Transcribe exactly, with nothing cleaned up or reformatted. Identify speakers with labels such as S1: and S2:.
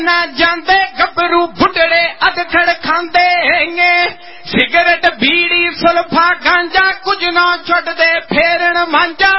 S1: ना जांदे गबरू बुढ़ड़े अधखड़ खांदे सिगरेट बीड़ी सुल्फा गांजा कुछ ना छुट दे फेरन मांजा